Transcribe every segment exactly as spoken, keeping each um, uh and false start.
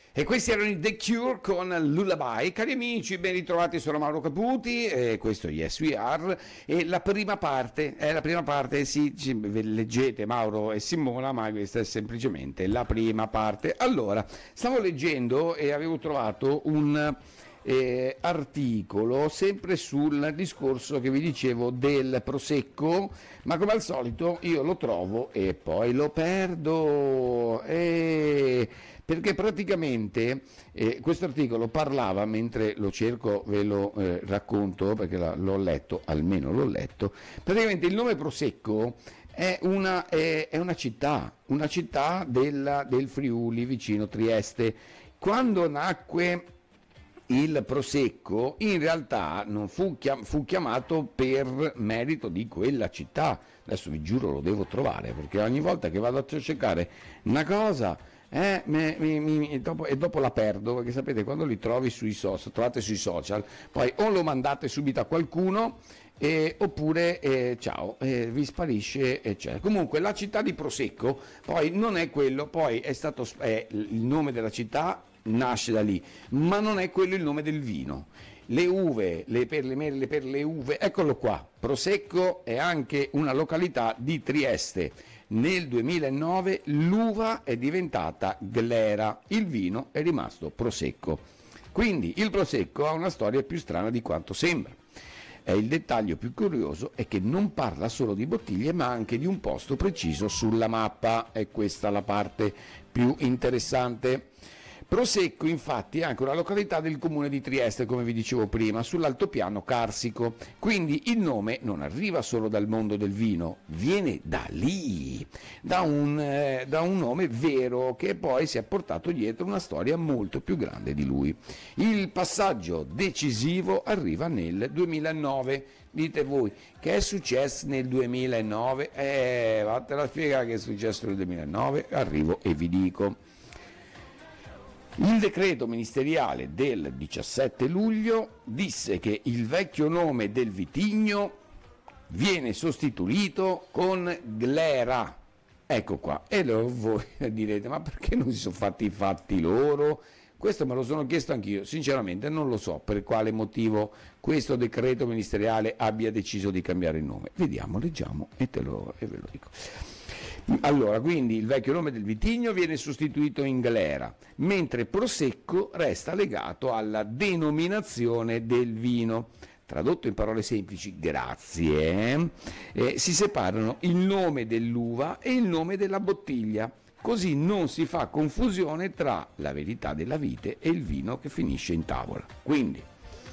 E questi erano i The Cure con Lullaby. Cari amici, ben ritrovati, sono Mauro Caputi e questo è Yes We Are. E la prima parte, è la prima parte, sì, leggete Mauro e Simona, ma questa è semplicemente la prima parte. Allora, stavo leggendo e avevo trovato un eh, articolo sempre sul discorso che vi dicevo del prosecco, ma come al solito io lo trovo e poi lo perdo. E... perché praticamente eh, questo articolo parlava, mentre lo cerco ve lo eh, racconto perché la, l'ho letto, almeno l'ho letto, praticamente il nome Prosecco è una, è, è una città, una città della, del Friuli vicino Trieste. Quando nacque il Prosecco in realtà non fu, chiam- fu chiamato per merito di quella città, adesso vi giuro lo devo trovare perché ogni volta che vado a cercare una cosa Eh, mi, mi, mi, dopo, e dopo la perdo, perché sapete quando li trovi sui social, trovate sui social, poi o lo mandate subito a qualcuno eh, oppure eh, ciao, eh, vi sparisce eccetera. Comunque la città di Prosecco poi non è quello, poi è stato è il nome della città nasce da lì, ma non è quello il nome del vino. Le uve, le per le merle, per le uve, eccolo qua. Prosecco è anche una località di Trieste. Nel duemilanove l'uva è diventata glera, il vino è rimasto Prosecco. Quindi il Prosecco ha una storia più strana di quanto sembra. E il dettaglio più curioso è che non parla solo di bottiglie, ma anche di un posto preciso sulla mappa. E questa è la parte più interessante. Prosecco infatti è anche una località del comune di Trieste, come vi dicevo prima, sull'altopiano carsico, quindi il nome non arriva solo dal mondo del vino, viene da lì, da un, eh, da un nome vero che poi si è portato dietro una storia molto più grande di lui. Il passaggio decisivo arriva nel duemilanove. Dite voi, che è successo nel duemilanove? Eh, vattela a spiegare che è successo nel duemilanove, arrivo e vi dico. Il decreto ministeriale del diciassette luglio disse che il vecchio nome del vitigno viene sostituito con Glera. Ecco qua. E allora voi direte, ma perché non si sono fatti i fatti loro? Questo me lo sono chiesto anch'io, sinceramente non lo so per quale motivo questo decreto ministeriale abbia deciso di cambiare il nome. Vediamo, leggiamo e, te lo, e ve lo dico. Allora, quindi il vecchio nome del vitigno viene sostituito in Glera, mentre Prosecco resta legato alla denominazione del vino. Tradotto in parole semplici, grazie, eh, si separano il nome dell'uva e il nome della bottiglia, così non si fa confusione tra la verità della vite e il vino che finisce in tavola. Quindi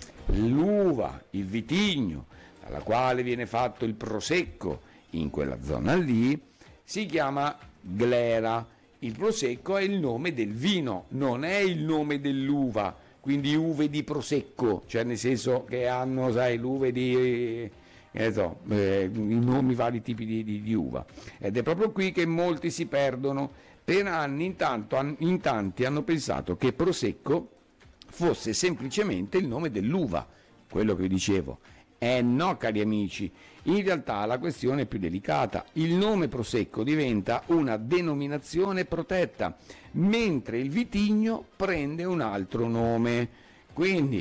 l'uva, il vitigno, dalla quale viene fatto il Prosecco in quella zona lì, si chiama Glera. Il Prosecco è il nome del vino, non è il nome dell'uva, quindi uve di Prosecco, cioè nel senso che hanno, sai, l'uve di, eh, so, eh, i nomi, vari tipi di, di, di uva. Ed è proprio qui che molti si perdono. Per anni intanto, in tanti hanno pensato che Prosecco fosse semplicemente il nome dell'uva, quello che vi dicevo. Eh no, cari amici, in realtà la questione è più delicata. Il nome Prosecco diventa una denominazione protetta, mentre il vitigno prende un altro nome. Quindi,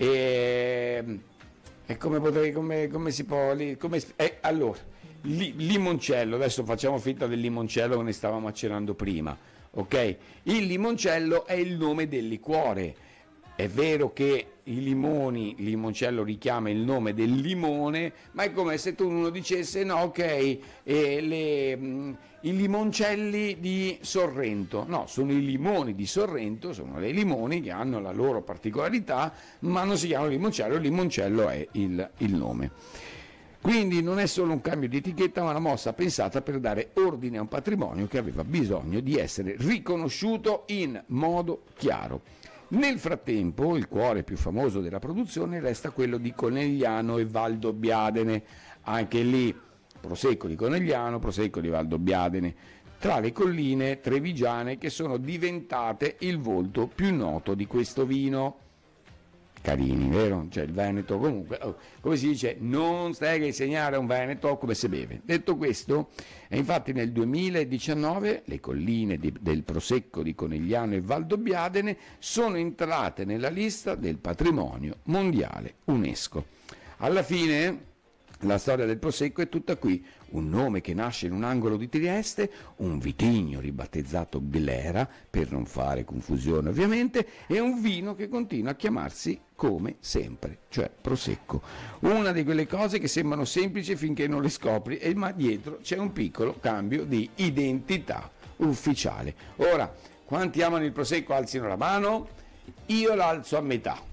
eh, è come, potrei, come, come si può... Come, eh, allora, li, limoncello, adesso facciamo finta del limoncello che ne stavamo accennando prima, ok? Il limoncello è il nome del liquore. È vero che i limoni, il limoncello richiama il nome del limone, ma è come se tu uno dicesse no, ok, eh, le, mh, i limoncelli di Sorrento. No, sono i limoni di Sorrento, sono dei limoni che hanno la loro particolarità, ma non si chiamano limoncello, il limoncello è il, il nome. Quindi non è solo un cambio di etichetta, ma una mossa pensata per dare ordine a un patrimonio che aveva bisogno di essere riconosciuto in modo chiaro. Nel frattempo il cuore più famoso della produzione resta quello di Conegliano e Valdobbiadene, anche lì Prosecco di Conegliano, Prosecco di Valdobbiadene, tra le colline trevigiane che sono diventate il volto più noto di questo vino. carini, vero? Cioè il Veneto comunque, oh, come si dice, non stai a insegnare a un Veneto come si beve. Detto questo, e infatti nel duemiladiciannove le colline di, del Prosecco di Conegliano e Valdobbiadene sono entrate nella lista del patrimonio mondiale UNESCO. Alla fine la storia del Prosecco è tutta qui, un nome che nasce in un angolo di Trieste, un vitigno ribattezzato Glera, per non fare confusione ovviamente, e un vino che continua a chiamarsi come sempre, cioè Prosecco. Una di quelle cose che sembrano semplici finché non le scopri, e ma dietro c'è un piccolo cambio di identità ufficiale. Ora, quanti amano il Prosecco alzino la mano? Io la alzo a metà.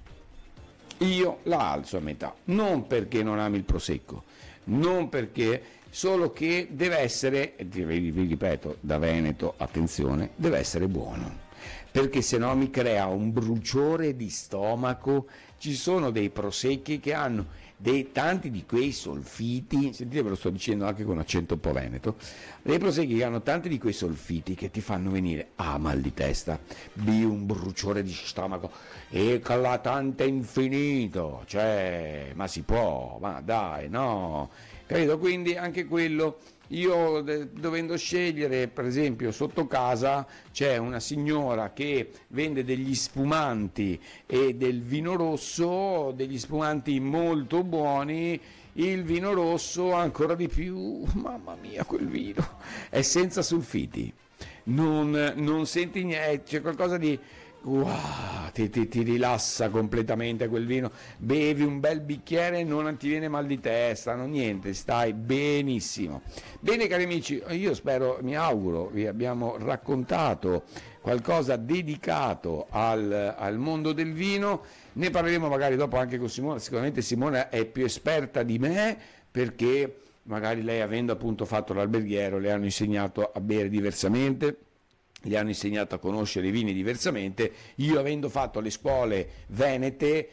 Io la alzo a metà, non perché non ami il Prosecco, non perché, solo che deve essere, vi ripeto, da Veneto, attenzione, deve essere buono, perché se no mi crea un bruciore di stomaco. Ci sono dei prosecchi che hanno dei tanti di quei solfiti, sentite, ve lo sto dicendo anche con accento un po' veneto, dei prosecchi che hanno tanti di quei solfiti che ti fanno venire a ah, mal di testa, b un bruciore di stomaco eclatante infinito, cioè, ma si può, ma dai, no, capito? Quindi anche quello. Io de, dovendo scegliere, per esempio sotto casa c'è una signora che vende degli spumanti e del vino rosso, degli spumanti molto buoni, il vino rosso ancora di più, mamma mia quel vino, è senza sulfiti, non, non senti niente, c'è qualcosa di... Wow, ti, ti, ti rilassa completamente quel vino, bevi un bel bicchiere e non ti viene mal di testa, non niente, stai benissimo. Bene cari amici, io spero, mi auguro, vi abbiamo raccontato qualcosa dedicato al, al mondo del vino, ne parleremo magari dopo anche con Simona, sicuramente Simona è più esperta di me perché magari lei, avendo appunto fatto l'alberghiero, le hanno insegnato a bere diversamente, gli hanno insegnato a conoscere i vini diversamente. Io, avendo fatto le scuole venete,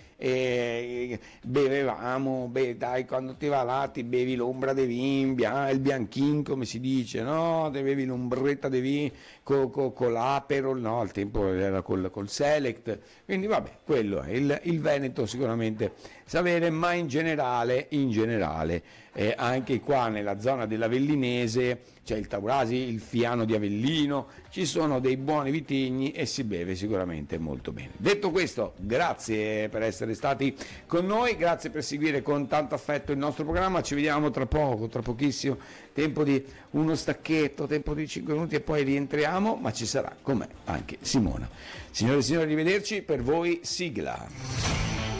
eh, bevevamo, beh, dai, quando ti va là ti bevi l'ombra dei vin, bia, il bianchin come si dice, no? Ti bevi l'ombretta dei vin con co, co l'Aperol, no? Al tempo era col, col Select, quindi vabbè, quello è il, il Veneto sicuramente sapere, ma in generale, in generale eh, anche qua nella zona dell'Avellinese c'è il Taurasi, il Fiano di Avellino, ci sono dei buoni vitigni e si beve sicuramente molto bene. Detto questo, grazie per essere stati con noi, grazie per seguire con tanto affetto il nostro programma, ci vediamo tra poco, tra pochissimo, tempo di uno stacchetto, tempo di cinque minuti e poi rientriamo, ma ci sarà con me anche Simona. Signore e signori, arrivederci, per voi sigla.